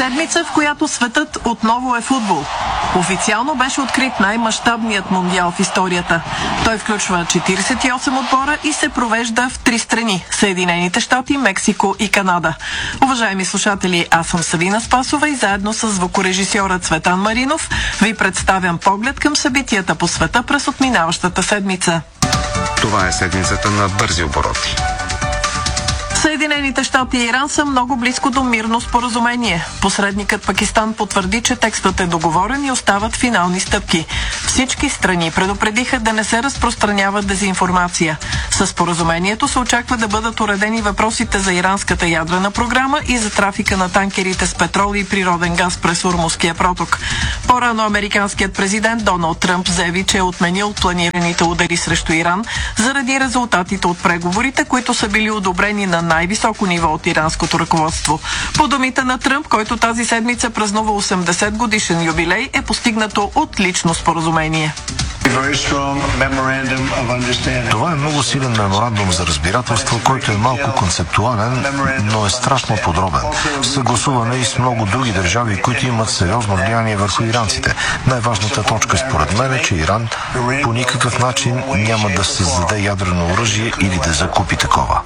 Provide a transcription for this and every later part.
Седмица, в която светът отново е футбол. Официално беше открит най-мащабният мундиал в историята. Той включва 48 отбора и се провежда в 3 страни – Съединените щати, Мексико и Канада. Уважаеми слушатели, аз съм Савина Спасова и заедно с звукорежисьора Цветан Маринов ви представям поглед към събитията по света през отминаващата седмица. Това е седмицата на бързи обороти. Съединените щати и Иран са много близко до мирно споразумение. Посредникът Пакистан потвърди, че текстът е договорен и остават финални стъпки. Всички страни предупредиха да не се разпространява дезинформация. Със споразумението се очаква да бъдат уредени въпросите за иранската ядрена програма и за трафика на танкерите с петрол и природен газ през Ормузския проток. По-рано американският президент Доналд Тръмп заяви, че е отменил планираните удари срещу Иран заради резултатите от преговорите, които са били одобрени на най-високо ниво от иранското ръководство. По думите на Тръмп, който тази седмица празнува 80 годишен юбилей, е постигнато отлично споразумение. Това е много силен меморандум за разбирателство, който е малко концептуален, но е страшно подробен. Съгласуван е и с много други държави, които имат сериозно влияние върху иранците. Най-важната точка според мен е, че Иран по никакъв начин няма да създаде ядрено оръжие или да закупи такова.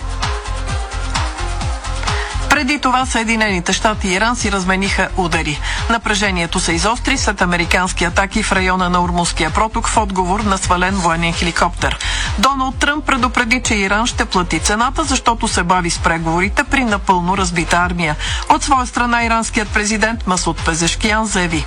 Преди това Съединените щати и Иран си размениха удари. Напрежението се изостри след американски атаки в района на Ормузския проток в отговор на свален военен хеликоптер. Доналд Тръмп предупреди, че Иран ще плати цената, защото се бави с преговорите при напълно разбита армия. От своя страна иранският президент Масуд Пезешкиян заяви: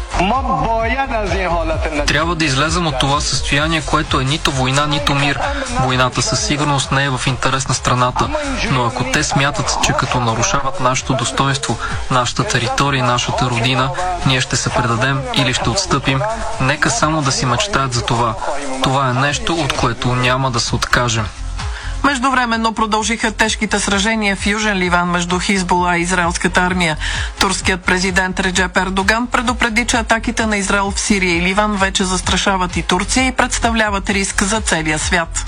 трябва да излезем от това състояние, което е нито война, нито мир. Войната със сигурност не е в интерес на страната, но ако те смятат, че като нарушават нашето достоинство, нашата територия и нашата родина, ние ще се предадем или ще отстъпим, нека само да си мечтаят за това. Това е нещо, от което няма да се откажем. Междувременно продължиха тежките сражения в Южен Ливан между Хизбула и израелската армия. Турският президент Реджеп Ердоган предупреди, че атаките на Израел в Сирия и Ливан вече застрашават и Турция и представляват риск за целия свят.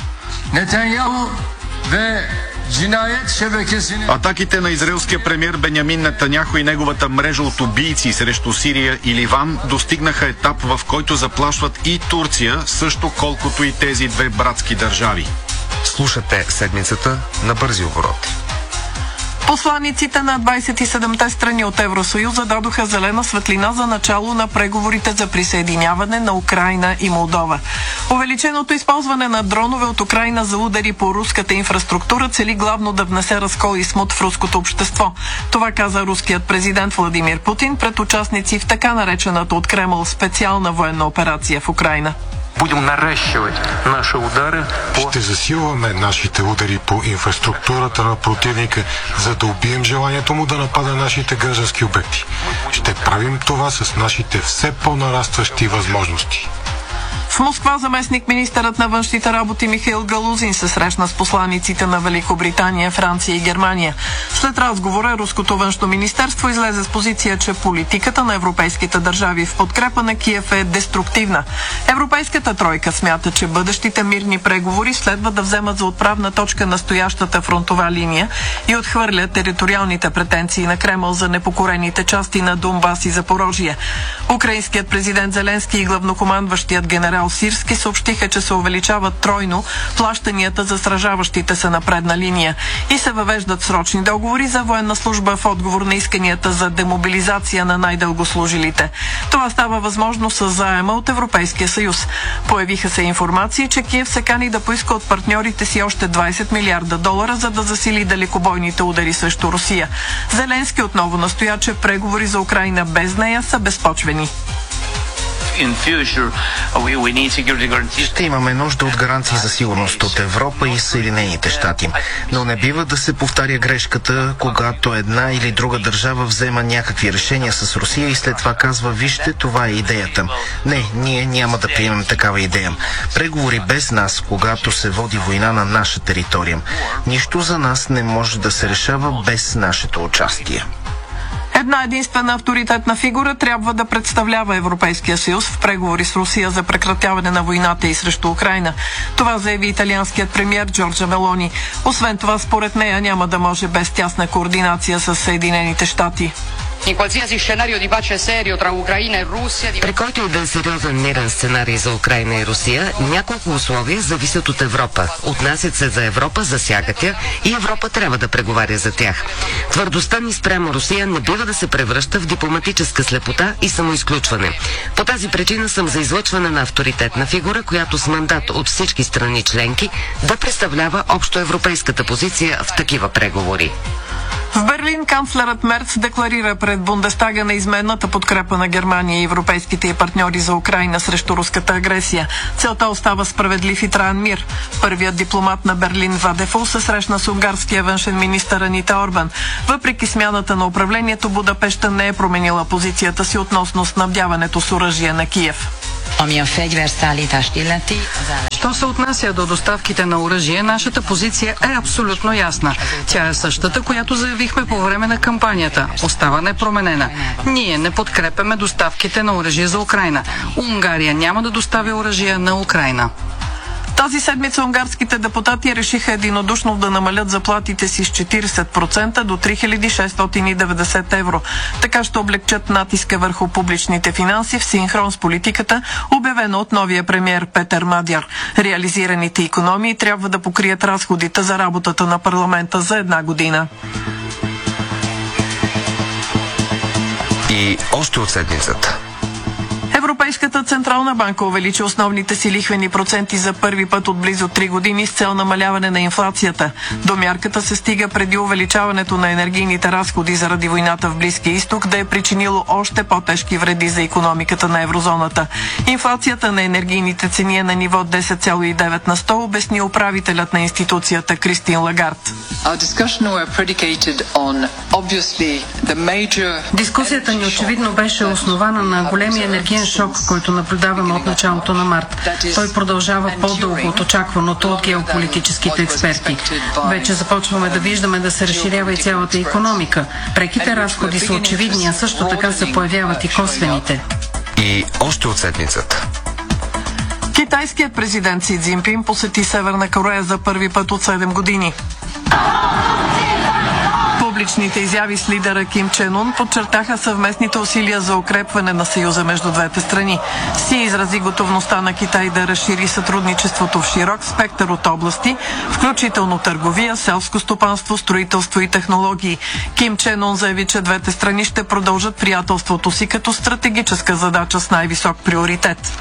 Атаките на израелския премиер Бенямин Нетаняху и неговата мрежа от убийци срещу Сирия и Ливан достигнаха етап, в който заплашват и Турция, също колкото и тези две братски държави. Слушате седмицата на бързи обороти. Посланиците на 27-те страни от Евросъюза дадоха зелена светлина за начало на преговорите за присъединяване на Украйна и Молдова. Увеличеното използване на дронове от Украйна за удари по руската инфраструктура цели главно да внесе разкол и смут в руското общество. Това каза руският президент Владимир Путин пред участници в така наречената от Кремъл специална военна операция в Украйна. Ще засилваме нашите удари по инфраструктурата на противника, за да убием желанието му да напада нашите граждански обекти. Ще правим това с нашите все по-нарастващи възможности. В Москва заместник-министърът на външните работи Михаил Галузин се срещна с посланиците на Великобритания, Франция и Германия. След разговора руското външно министерство излезе с позиция, че политиката на европейските държави в подкрепа на Киев е деструктивна. Европейската тройка смята, че бъдещите мирни преговори следва да вземат за отправна точка настоящата фронтова линия и отхвърлят териториалните претенции на Кремъл за непокорените части на Донбас и Запорожие. Украинският президент Зеленски и главнокомандващият генерал Сирски съобщиха, че се увеличават тройно плащанията за сражаващите се на предна линия и се въвеждат срочни договори за военна служба в отговор на исканията за демобилизация на най-дългослужилите. Това става възможно с заема от Европейския съюз. Появиха се информации, че Киев се кани да поиска от партньорите си още 20 милиарда долара, за да засили далекобойните удари срещу Русия. Зеленски отново настоя, че преговори за Украйна без нея са безпочвени. Ще имаме нужда от гаранции за сигурност от Европа и Съединените щати. Но не бива да се повтаря грешката, когато една или друга държава взема някакви решения с Русия и след това казва: вижте, това е идеята. Не, ние няма да приемем такава идея. Преговори без нас, когато се води война на наша територия. Нищо за нас не може да се решава без нашето участие. Една единствена авторитетна фигура трябва да представлява Европейския съюз в преговори с Русия за прекратяване на войната и срещу Украйна. Това заяви италианският премиер Джорджа Мелони. Освен това, според нея няма да може без тясна координация с Съединените щати. При който и да е сериозен мирен сценарий за Украйна и Русия, няколко условия зависят от Европа. Отнасят се за Европа, засягат я и Европа трябва да преговаря за тях. Твърдостта ни спрямо Русия не бива да се превръща в дипломатическа слепота и самоизключване. По тази причина съм за излъчване на авторитетна фигура, която с мандат от всички страни членки да представлява общоевропейската позиция в такива преговори. В Берлин канцлерът Мерц декларира пред Бундестага на изменната подкрепа на Германия и европейските й партньори за Украйна срещу руската агресия. Целта остава справедлив и траен мир. Първият дипломат на Берлин Вадефул се срещна с унгарския външен министър Анита Орбан. Въпреки смяната на управлението, Будапеща не е променила позицията си относно снабдяването с оръжие на Киев. Що се отнася до доставките на оръжие, нашата позиция е абсолютно ясна. Тя е същата, която заявихме по време на кампанията. Остава непроменена. Ние не подкрепяме доставките на оръжие за Украйна. Унгария няма да доставя оръжие на Украйна. Тази седмица унгарските депутати решиха единодушно да намалят заплатите си с 40% до 3690 евро. Така ще облегчат натиска върху публичните финанси в синхрон с политиката, обявена от новия премиер Петър Мадяр. Реализираните икономии трябва да покрият разходите за работата на парламента за една година. И още от седмицата. Европейската централна банка увеличи основните си лихвени проценти за първи път от близо 3 години с цел намаляване на инфлацията. До мярката се стига преди увеличаването на енергийните разходи заради войната в Близкия изток да е причинило още по-тежки вреди за икономиката на еврозоната. Инфлацията на енергийните цени е на ниво 10,9 на 100, обясни управителят на институцията Кристин Лагард. Дискусията ни очевидно беше основана на големия енергиен шок, който наблюдаваме от началото на март. Той продължава по-дълго от очакваното от геополитическите експерти. Вече започваме да виждаме да се разширява и цялата икономика. Преките разходи са очевидни, а също така се появяват и косвените. И още от седмицата. Китайският президент Си Цзинпин посети Северна Корея за първи път от 7 години. Публичните изяви с лидера Ким Чен Ун подчертаха съвместните усилия за укрепване на съюза между двете страни. Си изрази готовността на Китай да разшири сътрудничеството в широк спектър от области, включително търговия, селско стопанство, строителство и технологии. Ким Чен Ун заяви, че двете страни ще продължат приятелството си като стратегическа задача с най-висок приоритет.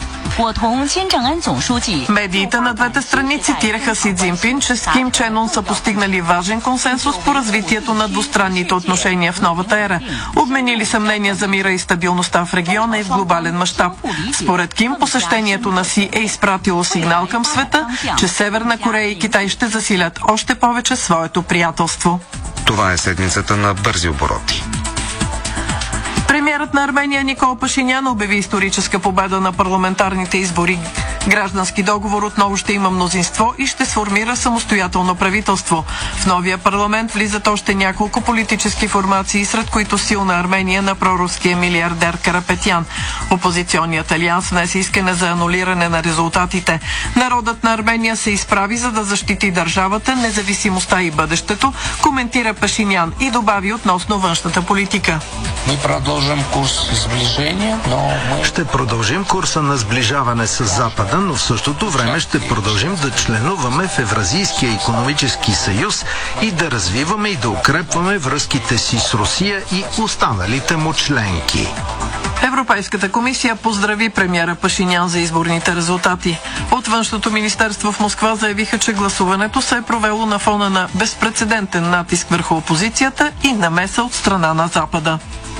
Медиите на двете страни цитираха Си Цзинпин, че с Ким Чен Ун са постигнали важен консенсус по развитието на двустранните отношения в новата ера. Обменили са мнения за мира и стабилността в региона и в глобален мащаб. Според Ким, посещението на Си е изпратило сигнал към света, че Северна Корея и Китай ще засилят още повече своето приятелство. Това е седмицата на бързи обороти. Премиерът на Армения Никол Пашинян обяви историческа победа на парламентарните избори. Граждански договор отново ще има мнозинство и ще сформира самостоятелно правителство. В новия парламент влизат още няколко политически формации, сред които Силна Армения на проруския милиардер Карапетян. Опозиционният алианс внесе искане за анулиране на резултатите. Народът на Армения се изправи, за да защити държавата, независимостта и бъдещето, коментира Пашинян и добави относно външната политика. Ще продължим курса на сближаване с Запада, но в същото време ще продължим да членуваме в Евразийския икономически съюз и да развиваме и да укрепваме връзките си с Русия и останалите му членки. Европейската комисия поздрави премиера Пашинян за изборните резултати. От Външното министерство в Москва заявиха, че гласуването се е провело на фона на безпрецедентен натиск върху опозицията и намеса от страна на Запада.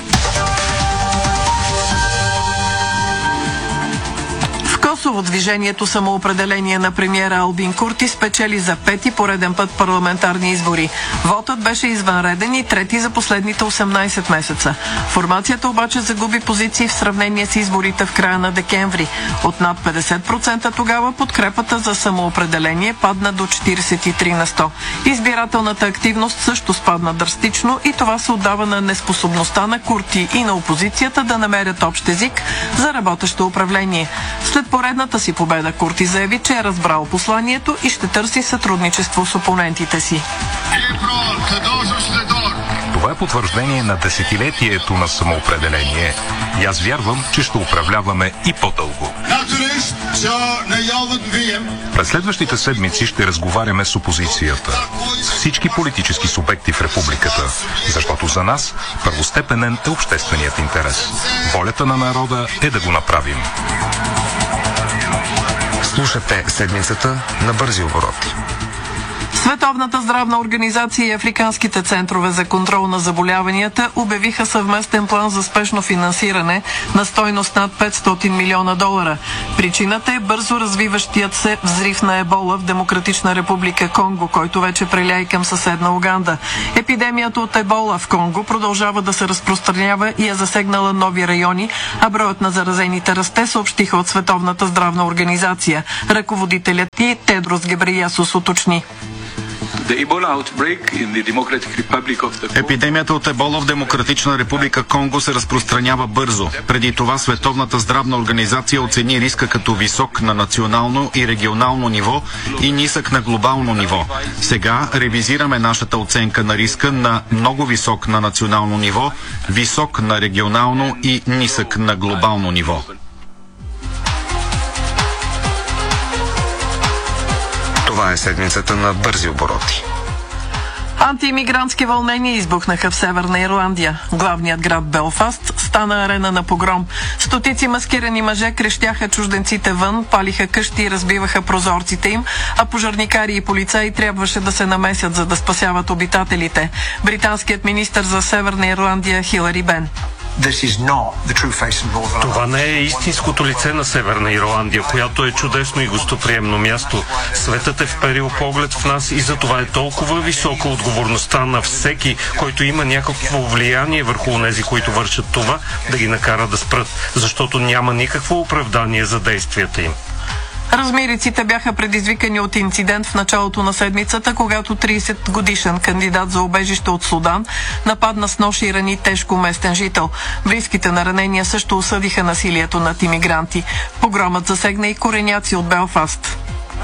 Косово движението самоопределение на премиера Албин Курти спечели за 5-ти пореден път парламентарни избори. Вотът беше извънреден и трети за последните 18 месеца. Формацията обаче загуби позиции в сравнение с изборите в края на декември. От над 50% тогава подкрепата за самоопределение падна до 43 на 100. Избирателната активност също спадна драстично и това се отдава на неспособността на Курти и на опозицията да намерят общ език за работещо управление. След поредната си победа Курти заяви, че е разбрал посланието и ще търси сътрудничество с опонентите си. Това е потвърждение на десетилетието на самоопределение и аз вярвам, че ще управляваме и по-дълго. През следващите седмици ще разговаряме с опозицията, с всички политически субекти в републиката, защото за нас първостепенен е общественият интерес. Волята на народа е да го направим. Слушате седмицата на бързи обороти. Световната здравна организация и африканските центрове за контрол на заболяванията обявиха съвместен план за спешно финансиране на стойност над $500 милиона. Причината е бързо развиващият се взрив на ебола в Демократична република Конго, който вече преля и към съседна Уганда. Епидемията от ебола в Конго продължава да се разпространява и е засегнала нови райони, а броят на заразените расте, съобщиха от Световната здравна организация. Ръководителят и Тедрос Гебрейесус уточни. Епидемията от ебола в Демократична република Конго се разпространява бързо. Преди това Световната здравна организация оцени риска като висок на национално и регионално ниво и нисък на глобално ниво. Сега ревизираме нашата оценка на риска на много висок на национално ниво, висок на регионално и нисък на глобално ниво. Това е седмицата на бързи обороти. Антиимигрантски вълнения избухнаха в Северна Ирландия. Главният град Белфаст стана арена на погром. Стотици маскирани мъже крещяха чужденците вън, палиха къщи и разбиваха прозорците им, а пожарникари и полицаи трябваше да се намесят, за да спасяват обитателите. Британският министър за Северна Ирландия Хилари Бен. Това не е истинското лице на Северна Ирландия, която е чудесно и гостоприемно място. Светът е вперил поглед в нас и за това е толкова висока отговорността на всеки, който има някакво влияние върху онези, които вършат това, да ги накара да спрат, защото няма никакво оправдание за действията им. Размериците бяха предизвикани от инцидент в началото на седмицата, когато 30-годишен кандидат за убежище от Судан нападна с нож и рани тежко местен жител. Близките на ранения също осъдиха насилието над имигранти. Погромът засегна и кореняци от Белфаст.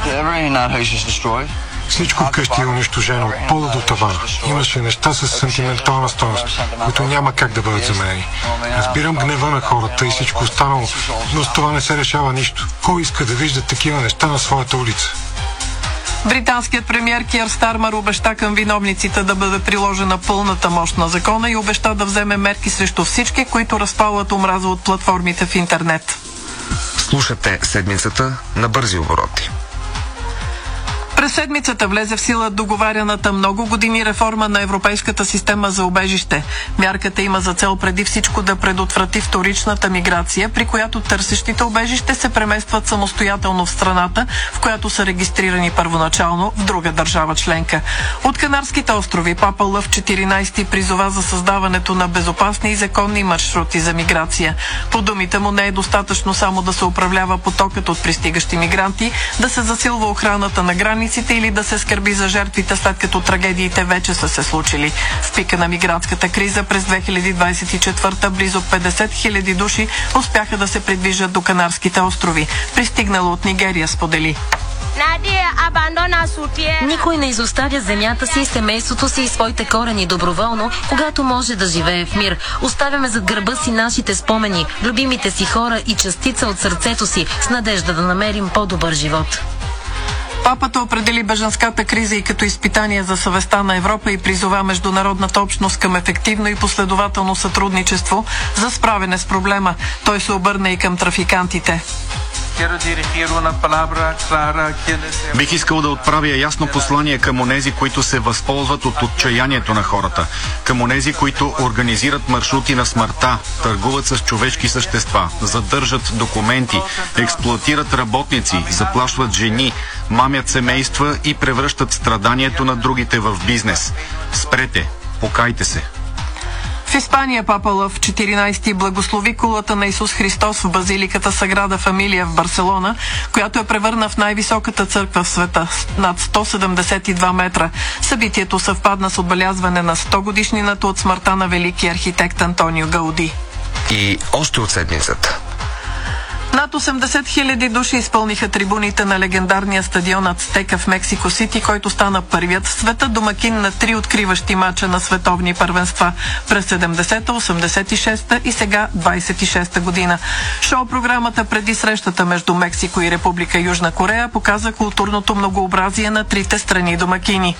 Всичко вкъщи е унищожено от пода до тавана. Имаше неща с сантиментална стойност, които няма как да бъдат заменени. Разбирам гнева на хората и всичко останало, но с това не се решава нищо. Кой иска да вижда такива неща на своята улица? Британският премиер Киър Стармър обеща към виновниците да бъде приложена пълната мощ на закона и обеща да вземе мерки срещу всички, които разпалват омраза от платформите в интернет. Слушате седмицата на бързи обороти. През седмицата влезе в сила договаряната много години реформа на Европейската система за убежище. Мярката има за цел преди всичко да предотврати вторичната миграция, при която търсещите убежище се преместват самостоятелно в страната, в която са регистрирани първоначално в друга държава членка. От Канарските острови Папа Лъв 14 призова за създаването на безопасни и законни маршрути за миграция. По думите му не е достатъчно само да се управлява потокът от пристигащи мигранти, да се засилва охраната на границите или да се скърби за жертвите, след като трагедиите вече са се случили. В пика на мигрантската криза през 2024 близо 50 000 души успяха да се придвижат до Канарските острови. Пристигнало от Нигерия сподели. Никой не изоставя земята си, семейството си и своите корени доброволно, когато може да живее в мир. Оставяме зад гърба си нашите спомени, любимите си хора и частица от сърцето си, с надежда да намерим по-добър живот. Папата определи бежанската криза и като изпитание за съвестта на Европа и призова международната общност към ефективно и последователно сътрудничество за справяне с проблема. Той се обърна и към трафикантите. Бих искал да отправя ясно послание към онези, които се възползват от отчаянието на хората, към онези, които организират маршрути на смъртта, търгуват с човешки същества, задържат документи, експлоатират работници, заплашват жени, мамят семейства и превръщат страданието на другите в бизнес. Спрете, покайте се. В Испания Папа Лъв 14 благослови кулата на Исус Христос в базиликата Саграда Фамилия в Барселона, която е превърна в най-високата църква в света, над 172 метра. Събитието съвпадна с отбелязване на 100 годишнината от смъртта на великия архитект Антонио Гауди. И още от седмицата. Над 80 000 души изпълниха трибуните на легендарния стадион Ацтека в Мексико Сити, който стана първият в света домакин на 3 откриващи мача на световни първенства през 70-та, 86-та и сега 26-та година. Шоу-програмата преди срещата между Мексико и Република Южна Корея показа културното многообразие на трите страни домакини.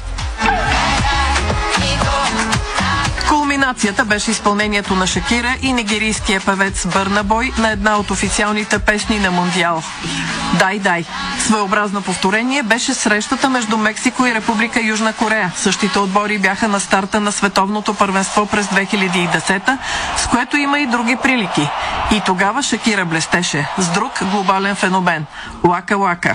Кулминацията беше изпълнението на Шакира и нигерийския певец Бърна Бой на една от официалните песни на Мондиал – «Дай, дай». Своеобразно повторение беше срещата между Мексико и Република Южна Корея. Същите отбори бяха на старта на световното първенство през 2010, с което има и други прилики. И тогава Шакира блестеше с друг глобален феномен – «Лака Лака».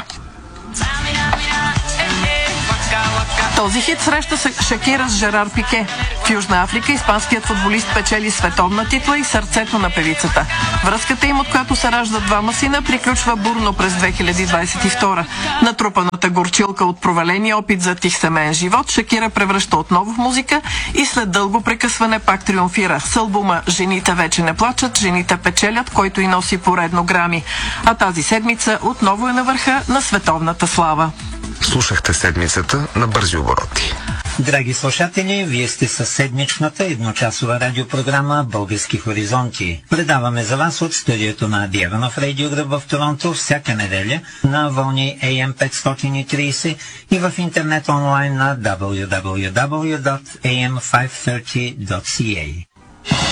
Този хит среща Шакира с Жерар Пике. В Южна Африка испанският футболист печели световна титла и сърцето на певицата. Връзката им, от която се раждат двама сина, приключва бурно през 2022. Натрупаната горчилка от проваления опит за тих семейен живот Шакира превръща отново в музика и след дълго прекъсване пак триумфира с албума «Жените вече не плачат, жените печелят», който и носи поредно грами. А тази седмица отново е на върха на световната слава. Слушахте седмицата на бързи обороти. Драги слушатели, вие сте със седмичната едночасова радиопрограма «Български хоризонти». Предаваме за вас от студиото на Диеванов радиогръб в Торонто всяка неделя на вълни AM 530 и в интернет онлайн на www.am530.ca.